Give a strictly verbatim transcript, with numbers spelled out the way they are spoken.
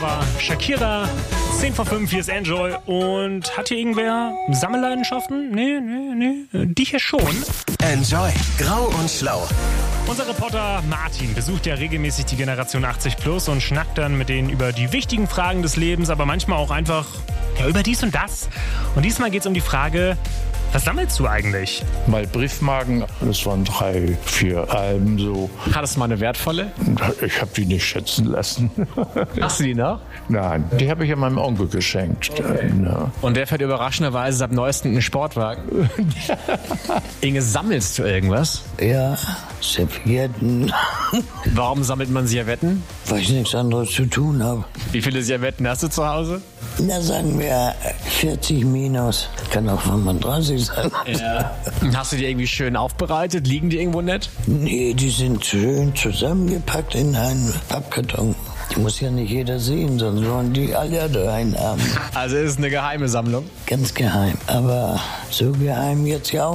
war Shakira. zehn vor fünf, hier ist Enjoy. Und hat hier irgendwer Sammelleidenschaften? Nee, nee, nee. Die hier schon. Enjoy. Grau und Schlau. Unser Reporter Martin besucht ja regelmäßig die Generation achtzig plus und schnackt dann mit denen über die wichtigen Fragen des Lebens, aber manchmal auch einfach ja, über dies und das. Und diesmal geht es um die Frage, was sammelst du eigentlich? Mal Briefmarken, das waren drei, vier Alben so. Hattest du mal eine wertvolle? Ich habe die nicht schätzen lassen. Hast du die noch? Nein, die habe ich ja meinem Onkel geschenkt. Ja. Und der fährt überraschenderweise seit neuestem einen Sportwagen. Inge, sammelst du irgendwas? Ja, Servietten, Warum sammelt man Servietten? weil ich nichts anderes zu tun habe. Wie viele Servietten hast du zu Hause? Na, sagen wir vierzig minus. Kann auch fünfunddreißig sein. Ja. Hast du die irgendwie schön aufbereitet? Liegen die irgendwo nett? Nee, die sind schön zusammengepackt in einen Pappkarton. Die muss ja nicht jeder sehen, sonst wollen die alle daheim haben. Also ist es eine geheime Sammlung? Ganz geheim. Aber so geheim jetzt ja auch.